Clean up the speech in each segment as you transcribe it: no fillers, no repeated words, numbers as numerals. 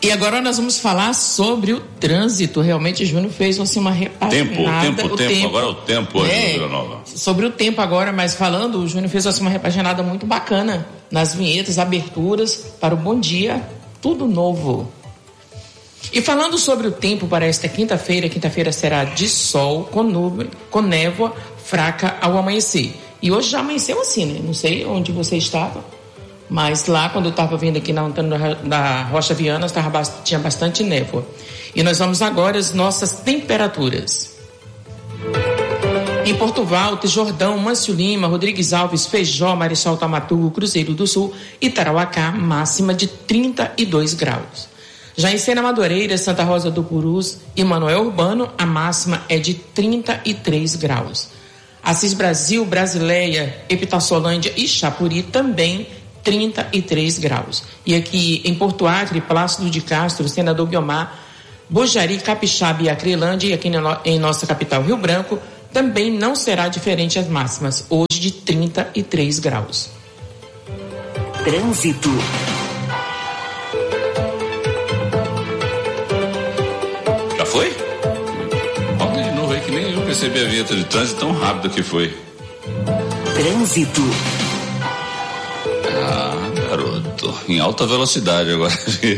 E agora nós vamos falar sobre o trânsito. Realmente, Júnior fez assim, uma repaginada. Tempo. Agora é o tempo hoje, Vila Nova. Sobre o tempo agora, mas falando, o Júnior fez assim, uma repaginada muito bacana nas vinhetas, aberturas para o Bom Dia, tudo novo. E falando sobre o tempo para esta quinta-feira será de sol, com nuvem, com névoa fraca ao amanhecer. E hoje já amanheceu assim, né? Não sei onde você estava, mas lá quando eu estava vindo aqui na Antônio da Rocha Viana, tinha bastante névoa. E nós vamos agora às nossas temperaturas. Em Porto Valto, Jordão, Mâncio Lima, Rodrigues Alves, Feijó, Marechal Taumaturgo, Cruzeiro do Sul e Tarauacá, máxima de 32 graus. Já em Sena Madureira, Santa Rosa do Purus e Manoel Urbano, a máxima é de 33 graus. Assis Brasil, Brasileia, Epitassolândia e Chapuri também 33 graus. E aqui em Porto Acre, Plácido de Castro, Senador Guiomar, Bojari, Capixaba e Acrelândia, e aqui em nossa capital Rio Branco, também não será diferente as máximas, hoje de 33 graus. Trânsito. Já foi? Olha de novo aí que nem eu percebi a vinheta de trânsito tão rápido que foi. Trânsito. Garoto, em alta velocidade agora.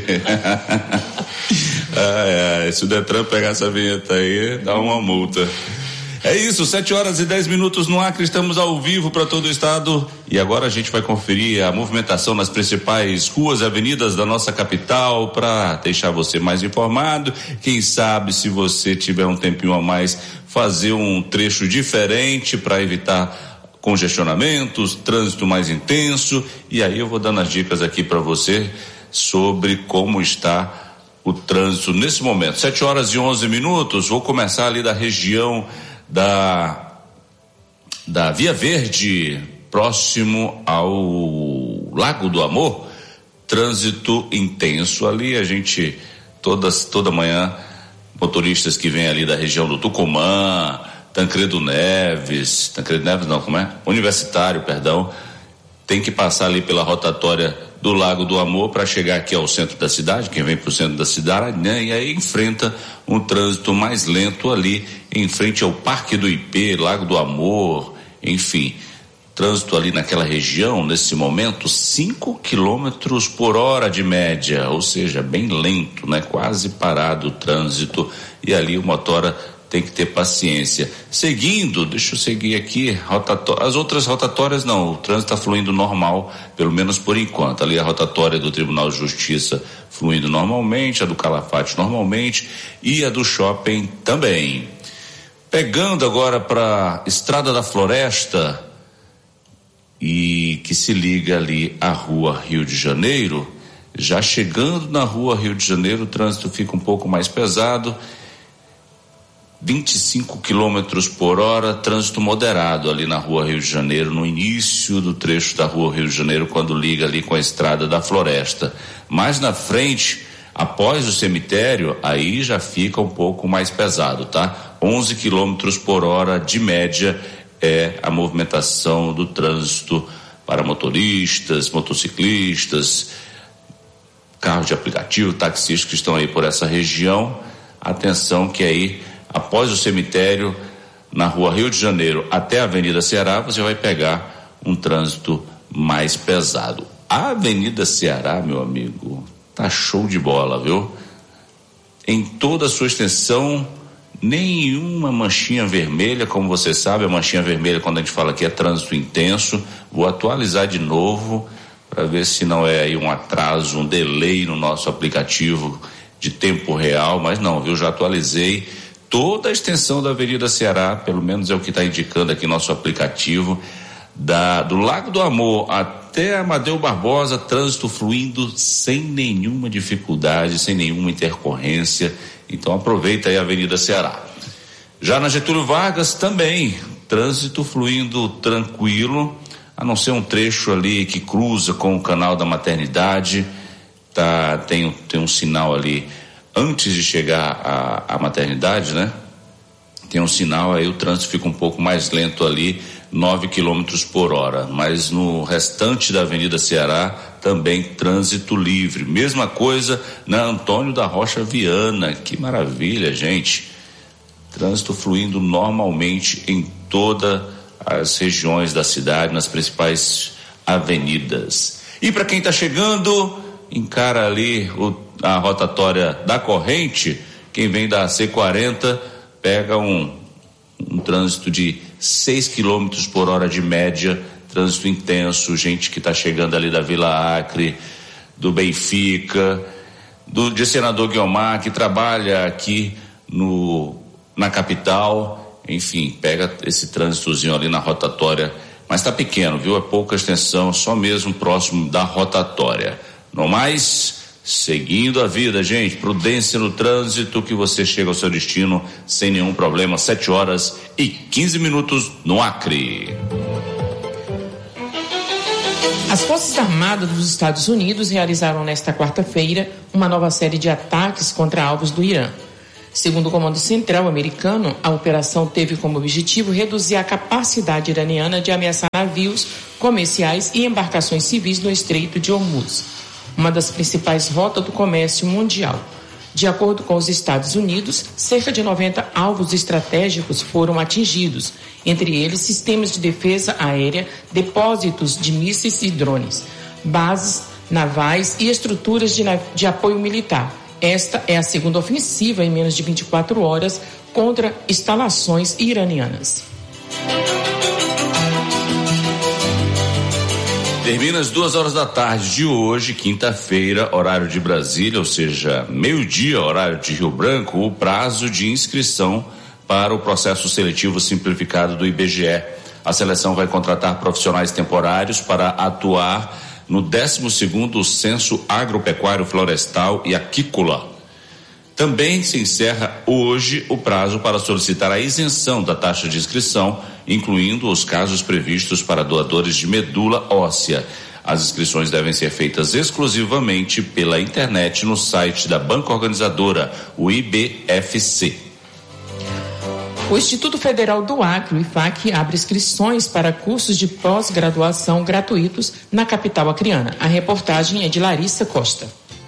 Se o Detran pegar essa vinheta aí, dá uma multa. É isso, 7h10 no Acre, estamos ao vivo para todo o estado e agora a gente vai conferir a movimentação nas principais ruas e avenidas da nossa capital para deixar você mais informado. Quem sabe, se você tiver um tempinho a mais, fazer um trecho diferente para evitar congestionamentos, trânsito mais intenso, e aí eu vou dando as dicas aqui para você sobre como está o trânsito nesse momento. 7h11, vou começar ali da região da Via Verde, próximo ao Lago do Amor. Trânsito intenso ali, a gente toda manhã, motoristas que vêm ali da região do Tucumã, Tancredo Neves não, Universitário, perdão, tem que passar ali pela rotatória do Lago do Amor para chegar aqui ao centro da cidade. Quem vem para o centro da cidade, né, e aí enfrenta um trânsito mais lento ali em frente ao Parque do IP, Lago do Amor, enfim, trânsito ali naquela região nesse momento 5 km por hora de média, ou seja, bem lento, né, quase parado o trânsito, e ali o motora tem que ter paciência. Seguindo, deixa eu seguir aqui, as outras rotatórias não, o trânsito está fluindo normal, pelo menos por enquanto. Ali a rotatória do Tribunal de Justiça fluindo normalmente, a do Calafate normalmente e a do Shopping também. Pegando agora para Estrada da Floresta, e que se liga ali à Rua Rio de Janeiro, já chegando na Rua Rio de Janeiro, o trânsito fica um pouco mais pesado, 25 km por hora, trânsito moderado ali na Rua Rio de Janeiro, no início do trecho da Rua Rio de Janeiro, quando liga ali com a Estrada da Floresta. Mais na frente, após o cemitério, aí já fica um pouco mais pesado, tá? 11 km por hora de média é a movimentação do trânsito para motoristas, motociclistas, carros de aplicativo, taxistas que estão aí por essa região. Atenção que aí, após o cemitério, na Rua Rio de Janeiro até a Avenida Ceará, você vai pegar um trânsito mais pesado. A Avenida Ceará, meu amigo, tá show de bola, viu? Em toda a sua extensão, nenhuma manchinha vermelha, como você sabe, a manchinha vermelha, quando a gente fala que é trânsito intenso. Vou atualizar de novo para ver se não é aí um atraso, um delay no nosso aplicativo de tempo real, mas não, viu? Já atualizei toda a extensão da Avenida Ceará, pelo menos é o que está indicando aqui nosso aplicativo, do Lago do Amor até Amadeu Barbosa, trânsito fluindo sem nenhuma dificuldade, sem nenhuma intercorrência. Então aproveita aí a Avenida Ceará. Já na Getúlio Vargas também, trânsito fluindo tranquilo, a não ser um trecho ali que cruza com o canal da Maternidade, tem um sinal ali antes de chegar à Maternidade, né? Tem um sinal, aí o trânsito fica um pouco mais lento ali, 9 km por hora, mas no restante da Avenida Ceará, também trânsito livre. Mesma coisa na Antônio da Rocha Viana. Que maravilha, gente. Trânsito fluindo normalmente em todas as regiões da cidade, nas principais avenidas. E para quem está chegando, encara ali a rotatória da corrente. Quem vem da C40 pega um trânsito de 6 km por hora de média, trânsito intenso, gente que está chegando ali da Vila Acre, do Benfica, de Senador Guiomar, que trabalha aqui na capital, enfim, pega esse trânsitozinho ali na rotatória, mas está pequeno, viu? É pouca extensão, só mesmo próximo da rotatória. No mais, seguindo a vida, gente, prudência no trânsito, que você chega ao seu destino sem nenhum problema. 7h15 no Acre. As Forças Armadas dos Estados Unidos realizaram nesta quarta-feira uma nova série de ataques contra alvos do Irã. Segundo o Comando Central americano, a operação teve como objetivo reduzir a capacidade iraniana de ameaçar navios comerciais e embarcações civis no Estreito de Hormuz, uma das principais rotas do comércio mundial. De acordo com os Estados Unidos, cerca de 90 alvos estratégicos foram atingidos, entre eles sistemas de defesa aérea, depósitos de mísseis e drones, bases navais e estruturas de apoio militar. Esta é a segunda ofensiva em menos de 24 horas contra instalações iranianas. Termina às 2h da tarde de hoje, quinta-feira, horário de Brasília, ou seja, meio-dia, horário de Rio Branco, o prazo de inscrição para o processo seletivo simplificado do IBGE. A seleção vai contratar profissionais temporários para atuar no 12º Censo Agropecuário Florestal e Aquícola. Também se encerra hoje o prazo para solicitar a isenção da taxa de inscrição, incluindo os casos previstos para doadores de medula óssea. As inscrições devem ser feitas exclusivamente pela internet no site da banca organizadora, o IBFC. O Instituto Federal do Acre, o IFAC, abre inscrições para cursos de pós-graduação gratuitos na capital acreana. A reportagem é de Larissa Costa.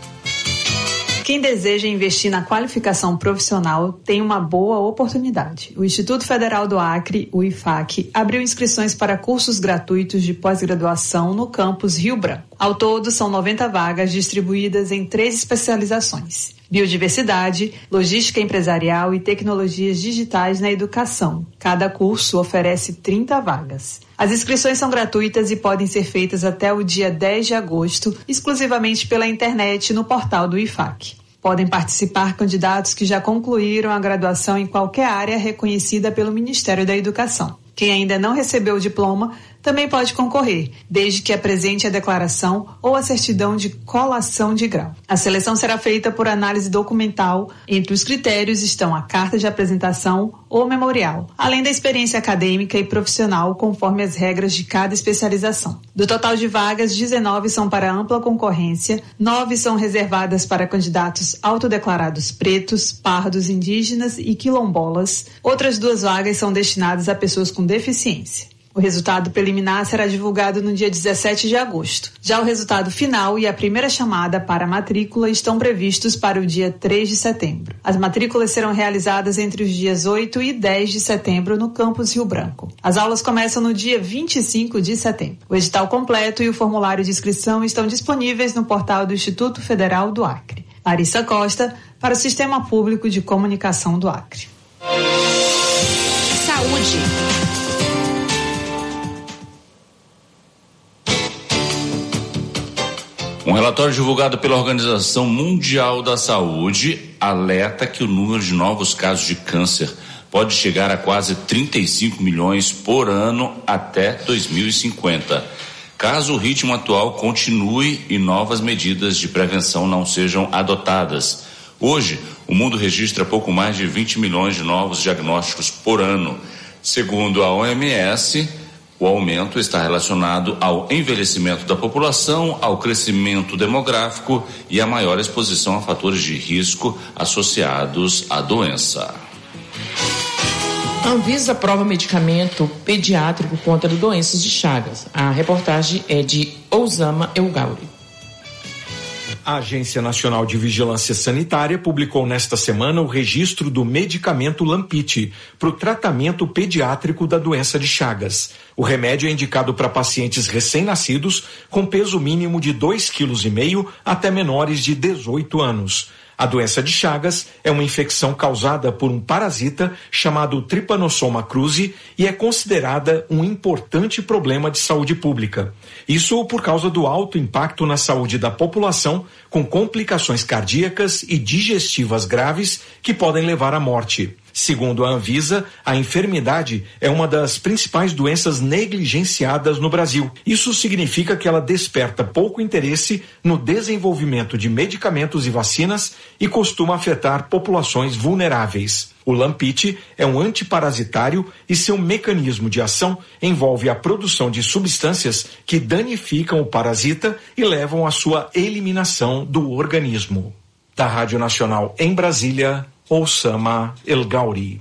Quem deseja investir na qualificação profissional tem uma boa oportunidade. O Instituto Federal do Acre, o IFAC, abriu inscrições para cursos gratuitos de pós-graduação no campus Rio Branco. Ao todo, são 90 vagas distribuídas em 3 especializações: biodiversidade, logística empresarial e tecnologias digitais na educação. Cada curso oferece 30 vagas. As inscrições são gratuitas e podem ser feitas até o dia 10 de agosto, exclusivamente pela internet no portal do IFAC. Podem participar candidatos que já concluíram a graduação em qualquer área reconhecida pelo Ministério da Educação. Quem ainda não recebeu o diploma também pode concorrer, desde que apresente a declaração ou a certidão de colação de grau. A seleção será feita por análise documental. Entre os critérios estão a carta de apresentação ou memorial, além da experiência acadêmica e profissional, conforme as regras de cada especialização. Do total de vagas, 19 são para ampla concorrência, 9 são reservadas para candidatos autodeclarados pretos, pardos, indígenas e quilombolas. Outras 2 vagas são destinadas a pessoas com deficiência. O resultado preliminar será divulgado no dia 17 de agosto. Já o resultado final e a primeira chamada para a matrícula estão previstos para o dia 3 de setembro. As matrículas serão realizadas entre os dias 8 e 10 de setembro no campus Rio Branco. As aulas começam no dia 25 de setembro. O edital completo e o formulário de inscrição estão disponíveis no portal do Instituto Federal do Acre. Larissa Costa, para o Sistema Público de Comunicação do Acre. Saúde. Um relatório divulgado pela Organização Mundial da Saúde alerta que o número de novos casos de câncer pode chegar a quase 35 milhões por ano até 2050, caso o ritmo atual continue e novas medidas de prevenção não sejam adotadas. Hoje, o mundo registra pouco mais de 20 milhões de novos diagnósticos por ano. Segundo a OMS, o aumento está relacionado ao envelhecimento da população, ao crescimento demográfico e à maior exposição a fatores de risco associados à doença. A Anvisa aprova medicamento pediátrico contra doenças de Chagas. A reportagem é de Osama Elgauri. A Agência Nacional de Vigilância Sanitária publicou nesta semana o registro do medicamento Lampit para o tratamento pediátrico da doença de Chagas. O remédio é indicado para pacientes recém-nascidos com peso mínimo de 2,5 kg até menores de 18 anos. A doença de Chagas é uma infecção causada por um parasita chamado Trypanosoma cruzi e é considerada um importante problema de saúde pública. Isso por causa do alto impacto na saúde da população, com complicações cardíacas e digestivas graves que podem levar à morte. Segundo a Anvisa, a enfermidade é uma das principais doenças negligenciadas no Brasil. Isso significa que ela desperta pouco interesse no desenvolvimento de medicamentos e vacinas e costuma afetar populações vulneráveis. O Lampit é um antiparasitário e seu mecanismo de ação envolve a produção de substâncias que danificam o parasita e levam à sua eliminação do organismo. Da Rádio Nacional em Brasília, Oussama El Gauri.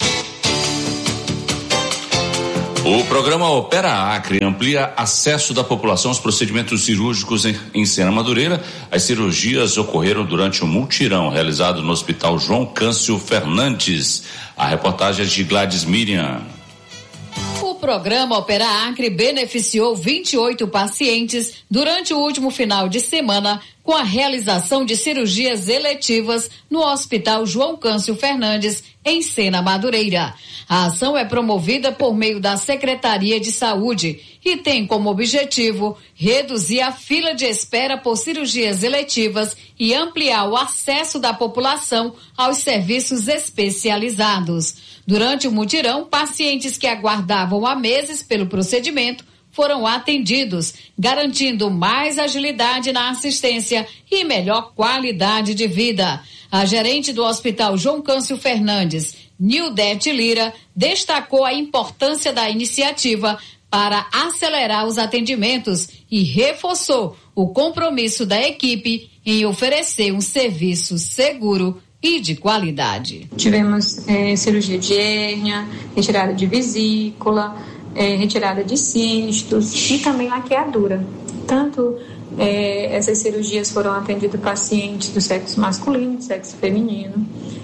O programa Opera Acre amplia acesso da população aos procedimentos cirúrgicos em Sena Madureira. As cirurgias ocorreram durante um mutirão realizado no Hospital João Câncio Fernandes. A reportagem é de Gladys Miriam. O programa Opera Acre beneficiou 28 pacientes durante o último final de semana com a realização de cirurgias eletivas no Hospital João Câncio Fernandes, em Sena Madureira. A ação é promovida por meio da Secretaria de Saúde e tem como objetivo reduzir a fila de espera por cirurgias eletivas e ampliar o acesso da população aos serviços especializados. Durante o mutirão, pacientes que aguardavam há meses pelo procedimento foram atendidos, garantindo mais agilidade na assistência e melhor qualidade de vida. A gerente do Hospital João Câncio Fernandes, Nildete Lira, destacou a importância da iniciativa para acelerar os atendimentos e reforçou o compromisso da equipe em oferecer um serviço seguro e de qualidade. Tivemos cirurgia de hérnia, retirada de vesícula, retirada de cistos e também laqueadura. Tanto essas cirurgias foram atendidas pacientes do sexo masculino e do sexo feminino.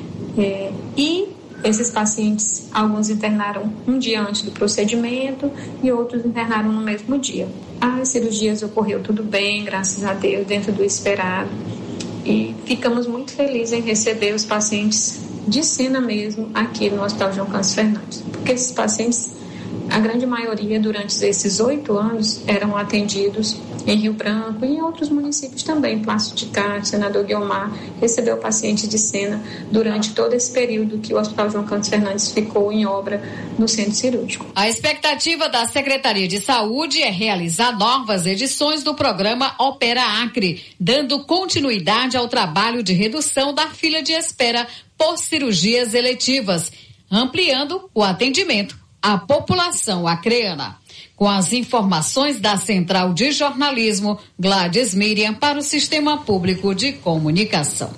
E esses pacientes, alguns internaram um dia antes do procedimento e outros internaram no mesmo dia. As cirurgias ocorreu tudo bem, graças a Deus, dentro do esperado. E ficamos muito felizes em receber os pacientes de Sena mesmo aqui no Hospital João Câncio Fernandes. Porque esses pacientes, a grande maioria, durante esses 8 anos, eram atendidos em Rio Branco e em outros municípios também. Plácido de Castro, Senador Guiomar, recebeu pacientes de Sena durante todo esse período que o Hospital João Câncio Fernandes ficou em obra no centro cirúrgico. A expectativa da Secretaria de Saúde é realizar novas edições do programa Opera Acre, dando continuidade ao trabalho de redução da fila de espera por cirurgias eletivas, ampliando o atendimento à população acreana. Com as informações da Central de Jornalismo, Gladys Miriam para o Sistema Público de Comunicação.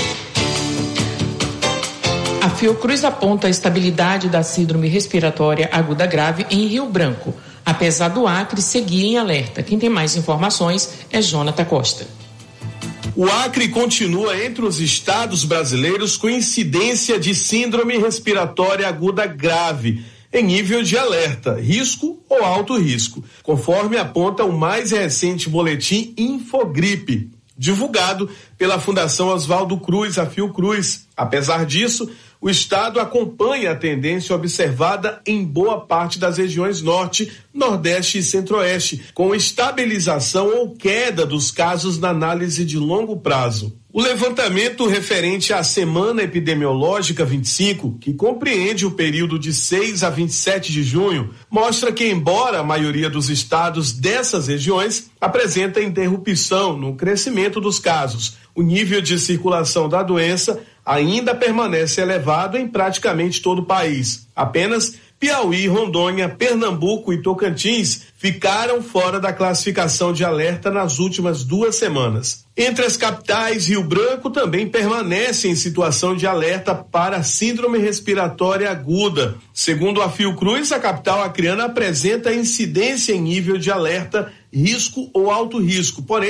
A Fiocruz aponta a estabilidade da síndrome respiratória aguda grave em Rio Branco, apesar do Acre seguir em alerta. Quem tem mais informações é Jonathan Costa. O Acre continua entre os estados brasileiros com incidência de síndrome respiratória aguda grave, em nível de alerta, risco ou alto risco, conforme aponta o mais recente boletim Infogripe, divulgado pela Fundação Oswaldo Cruz, a Fiocruz. Apesar disso, o estado acompanha a tendência observada em boa parte das regiões norte, nordeste e centro-oeste, com estabilização ou queda dos casos na análise de longo prazo. O levantamento referente à Semana Epidemiológica 25, que compreende o período de 6 a 27 de junho, mostra que, embora a maioria dos estados dessas regiões apresenta interrupção no crescimento dos casos, o nível de circulação da doença ainda permanece elevado em praticamente todo o país. Apenas Piauí, Rondônia, Pernambuco e Tocantins ficaram fora da classificação de alerta nas últimas 2 semanas. Entre as capitais, Rio Branco também permanece em situação de alerta para síndrome respiratória aguda. Segundo a Fiocruz, a capital acreana apresenta incidência em nível de alerta, risco ou alto risco, porém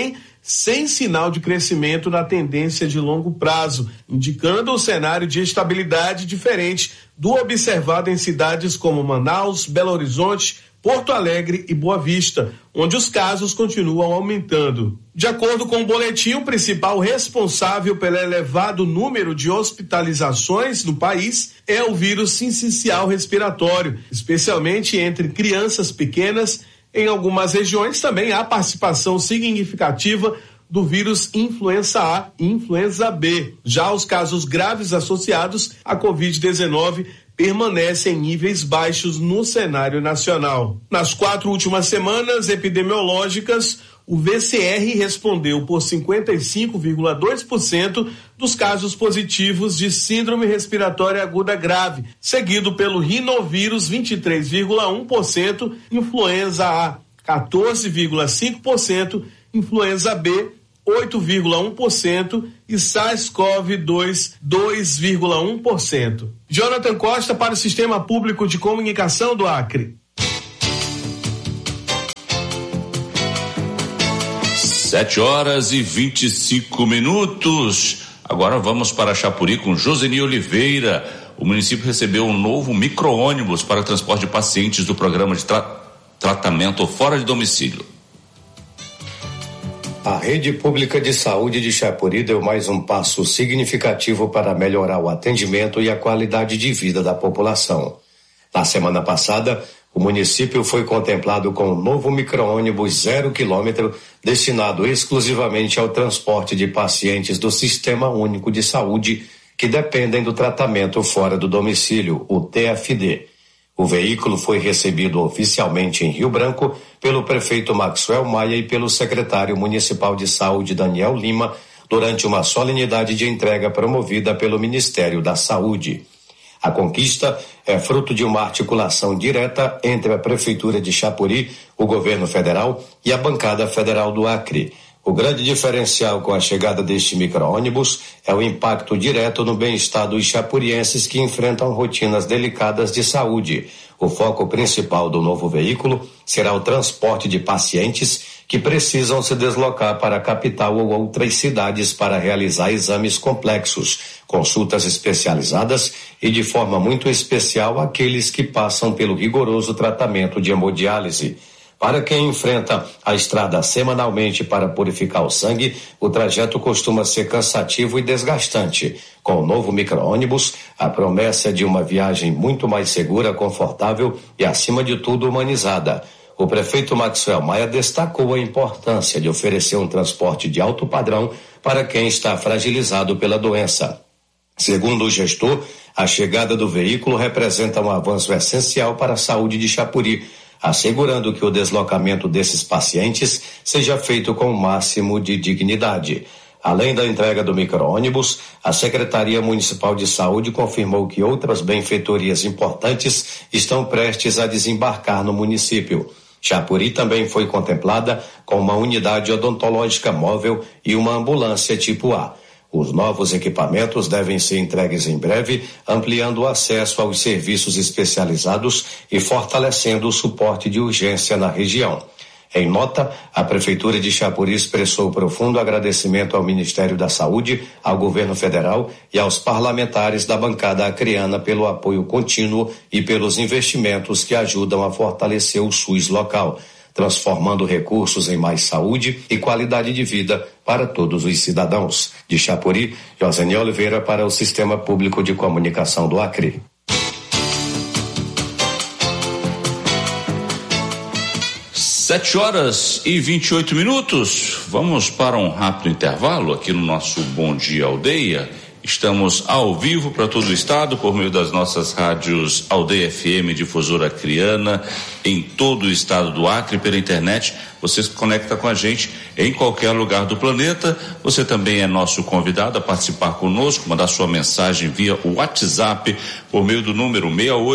sem sinal de crescimento na tendência de longo prazo, indicando um cenário de estabilidade diferente do observado em cidades como Manaus, Belo Horizonte, Porto Alegre e Boa Vista, onde os casos continuam aumentando. De acordo com o boletim, o principal responsável pelo elevado número de hospitalizações no país é o vírus sincicial respiratório, especialmente entre crianças pequenas. Em algumas regiões também há participação significativa do vírus influenza A e influenza B. Já os casos graves associados à Covid-19 permanecem em níveis baixos no cenário nacional. Nas 4 últimas semanas epidemiológicas, o VCR respondeu por 55,2% dos casos positivos de síndrome respiratória aguda grave, seguido pelo rinovírus 23,1%, influenza A 14,5%, influenza B 8,1% e SARS-CoV-2 2,1%. Jonathan Costa para o Sistema Público de Comunicação do Acre. 7h25. Agora vamos para Chapuri com Joseni Oliveira. O município recebeu um novo micro-ônibus para transporte de pacientes do programa de tratamento fora de domicílio. A rede pública de saúde de Chapuri deu mais um passo significativo para melhorar o atendimento e a qualidade de vida da população. Na semana passada, o município foi contemplado com um novo micro-ônibus 0 km destinado exclusivamente ao transporte de pacientes do Sistema Único de Saúde que dependem do tratamento fora do domicílio, o TFD. O veículo foi recebido oficialmente em Rio Branco pelo prefeito Maxwell Maia e pelo secretário municipal de saúde Daniel Lima durante uma solenidade de entrega promovida pelo Ministério da Saúde. A conquista é fruto de uma articulação direta entre a Prefeitura de Chapuri, o governo federal e a bancada federal do Acre. O grande diferencial com a chegada deste micro-ônibus é o impacto direto no bem-estar dos chapurienses que enfrentam rotinas delicadas de saúde. O foco principal do novo veículo será o transporte de pacientes que precisam se deslocar para a capital ou outras cidades para realizar exames complexos, consultas especializadas e, de forma muito especial, aqueles que passam pelo rigoroso tratamento de hemodiálise. Para quem enfrenta a estrada semanalmente para purificar o sangue, o trajeto costuma ser cansativo e desgastante. Com o novo micro-ônibus, a promessa é de uma viagem muito mais segura, confortável e, acima de tudo, humanizada. O prefeito Maxwell Maia destacou a importância de oferecer um transporte de alto padrão para quem está fragilizado pela doença. Segundo o gestor, a chegada do veículo representa um avanço essencial para a saúde de Chapuri, assegurando que o deslocamento desses pacientes seja feito com o máximo de dignidade. Além da entrega do micro-ônibus, a Secretaria Municipal de Saúde confirmou que outras benfeitorias importantes estão prestes a desembarcar no município. Chapuri também foi contemplada com uma unidade odontológica móvel e uma ambulância tipo A. Os novos equipamentos devem ser entregues em breve, ampliando o acesso aos serviços especializados e fortalecendo o suporte de urgência na região. Em nota, a Prefeitura de Chapuri expressou profundo agradecimento ao Ministério da Saúde, ao Governo Federal e aos parlamentares da bancada acreana pelo apoio contínuo e pelos investimentos que ajudam a fortalecer o SUS local, transformando recursos em mais saúde e qualidade de vida para todos os cidadãos. De Chapuri, Joseni Oliveira para o Sistema Público de Comunicação do Acre. 7h28. Vamos para um rápido intervalo aqui no nosso Bom Dia Aldeia. Estamos ao vivo para todo o estado por meio das nossas rádios Aldeia FM, Difusora Acreana, em todo o estado do Acre, pela internet. Você se conecta com a gente em qualquer lugar do planeta. Você também é nosso convidado a participar conosco, mandar sua mensagem via WhatsApp por meio do número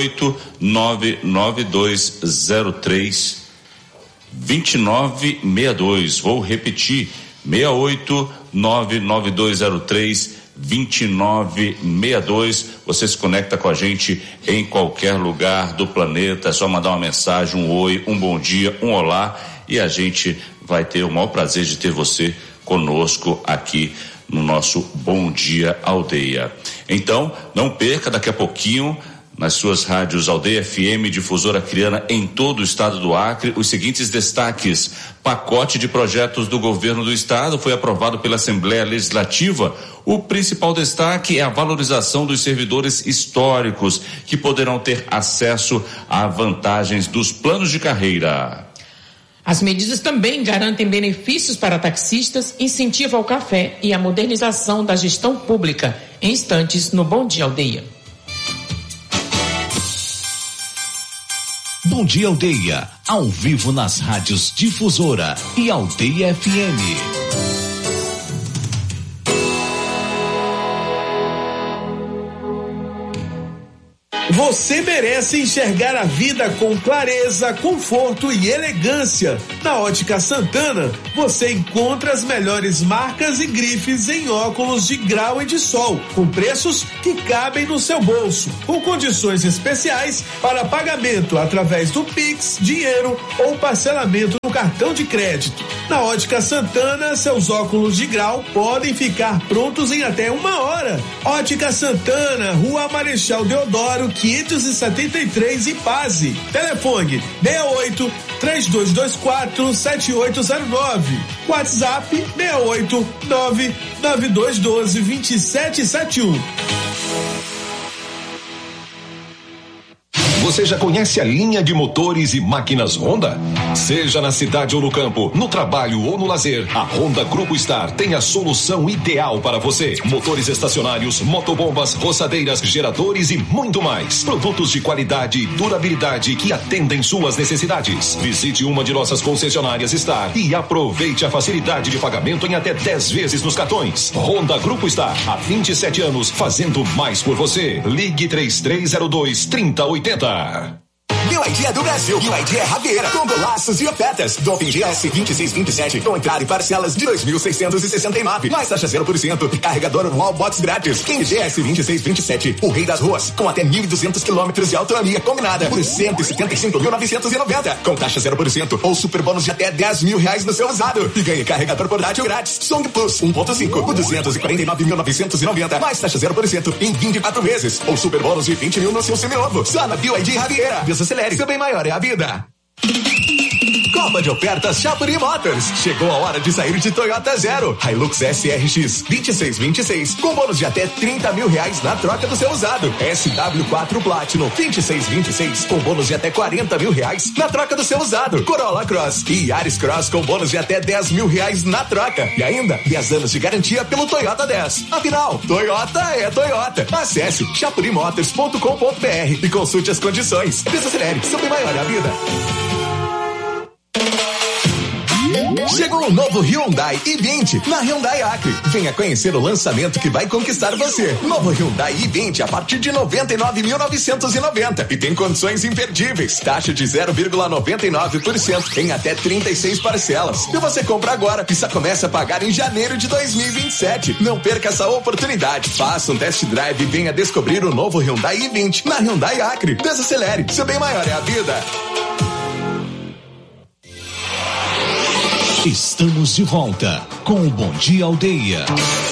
68992032962. Vou repetir, 68992032962. Você se conecta com a gente em qualquer lugar do planeta. É só mandar uma mensagem, um oi, um bom dia, um olá e a gente vai ter o maior prazer de ter você conosco aqui no nosso Bom Dia Aldeia. Então, não perca daqui a pouquinho nas suas rádios Aldeia FM, Difusora Acreana em todo o estado do Acre, os seguintes destaques. Pacote de projetos do governo do estado foi aprovado pela Assembleia Legislativa. O principal destaque é a valorização dos servidores históricos, que poderão ter acesso a vantagens dos planos de carreira. As medidas também garantem benefícios para taxistas, incentivo ao café e a modernização da gestão pública. Em instantes, no Bom Dia Aldeia. Bom Dia Aldeia, ao vivo nas rádios Difusora e Aldeia FM. Você merece enxergar a vida com clareza, conforto e elegância. Na Ótica Santana, você encontra as melhores marcas e grifes em óculos de grau e de sol, com preços que cabem no seu bolso, com condições especiais para pagamento através do Pix, dinheiro ou parcelamento no cartão de crédito. Na Ótica Santana, seus óculos de grau podem ficar prontos em até 1 hora. Ótica Santana, Rua Marechal Deodoro, 573 e Paz. Telefone 68-3224-7809. WhatsApp 689-9212-2771. Você já conhece a linha de motores e máquinas Honda? Seja na cidade ou no campo, no trabalho ou no lazer, a Honda Grupo Star tem a solução ideal para você. Motores estacionários, motobombas, roçadeiras, geradores e muito mais. Produtos de qualidade e durabilidade que atendem suas necessidades. Visite uma de nossas concessionárias Star e aproveite a facilidade de pagamento em até 10 vezes nos cartões. Honda Grupo Star, há 27 anos, fazendo mais por você. Ligue 3302-3080. BYD é do Brasil. BYD é Raveira, com golaços e ofertas. Dolphin GS 2627, com entrada e parcelas de 2.669. Mais taxa 0% e carregador Wall Box grátis. King GS 2627, o rei das ruas, com até 1.200 quilômetros de autonomia combinada por 175.990. Com taxa 0% ou super bônus de até R$10.000 no seu usado. E ganhe carregador portátil grátis. Song Plus 1.5 por 249.990. Mais taxa 0% em 24 vezes. Ou super bônus de 20 mil no seu seminovo. Só na BYD Raveira. Desacelere, seu bem maior é a vida. Copa de ofertas Chapuri Motors. Chegou a hora de sair de Toyota Zero. Hilux SRX 2626 com bônus de até R$30.000 na troca do seu usado. SW4 Platinum 2626 com bônus de até R$40.000 na troca do seu usado. Corolla Cross e Yaris Cross com bônus de até R$10.000 na troca. E ainda 10 anos de garantia pelo Toyota 10. Afinal, Toyota é Toyota. Acesse chapurimotors.com.br e consulte as condições. Desacelere, seu bem maior é a vida. Chegou o novo Hyundai i20 na Hyundai Acre. Venha conhecer o lançamento que vai conquistar você. Novo Hyundai i20 a partir de 99.990 e tem condições imperdíveis. Taxa de 0,99% em até 36 parcelas. E você compra agora e só começa a pagar em janeiro de 2027. Não perca essa oportunidade. Faça um test drive e venha descobrir o novo Hyundai i20 na Hyundai Acre. Desacelere, seu bem maior é a vida. Estamos de volta com o Bom Dia Aldeia.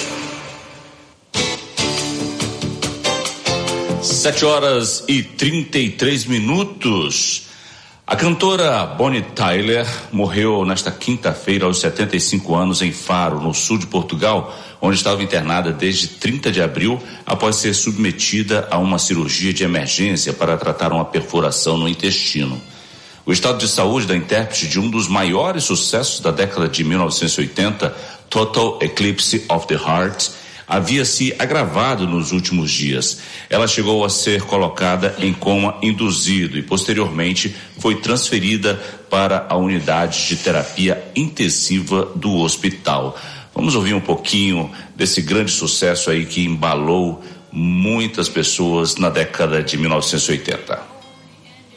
7h33. A cantora Bonnie Tyler morreu nesta quinta-feira aos 75 anos em Faro, no sul de Portugal, onde estava internada desde 30 de abril após ser submetida a uma cirurgia de emergência para tratar uma perfuração no intestino. O estado de saúde da intérprete de um dos maiores sucessos da década de 1980, Total Eclipse of the Heart, havia se agravado nos últimos dias. Ela chegou a ser colocada em coma induzido e posteriormente foi transferida para a unidade de terapia intensiva do hospital. Vamos ouvir um pouquinho desse grande sucesso aí que embalou muitas pessoas na década de 1980.